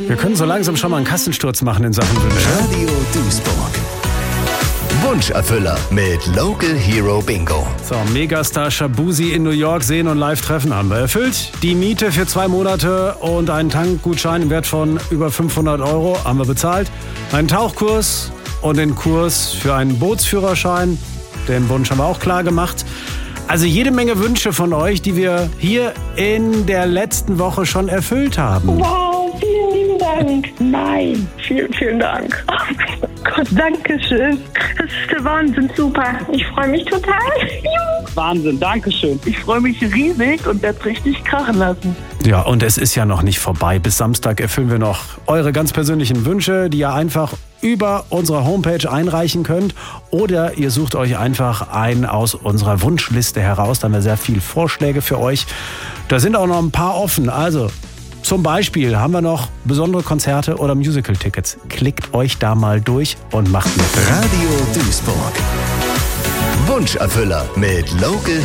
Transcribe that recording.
Wir können so langsam schon mal einen Kassensturz machen in Sachen Wünsche. Radio Duisburg. Wunscherfüller mit Local Hero Bingo. So, Megastar Shabuzi in New York sehen und live treffen haben wir erfüllt. Die Miete für 2 Monate und einen Tankgutschein im Wert von über 500 € haben wir bezahlt. Einen Tauchkurs und den Kurs für einen Bootsführerschein. Den Wunsch haben wir auch klar gemacht. Also jede Menge Wünsche von euch, die wir hier in der letzten Woche schon erfüllt haben. Wow, vielen lieben Dank. Nein, vielen Dank. Oh Gott, danke schön. Das ist der Wahnsinn, super. Ich freue mich total. Wahnsinn, danke schön. Ich freue mich riesig und werde richtig krachen lassen. Ja, und es ist ja noch nicht vorbei. Bis Samstag erfüllen wir noch eure ganz persönlichen Wünsche, die ihr einfach über unsere Homepage einreichen könnt. Oder ihr sucht euch einfach einen aus unserer Wunschliste heraus. Da haben wir sehr viele Vorschläge für euch. Da sind auch noch ein paar offen. Also zum Beispiel haben wir noch besondere Konzerte oder Musical-Tickets. Klickt euch da mal durch und macht mit. Radio Duisburg. Wunscherfüller mit Local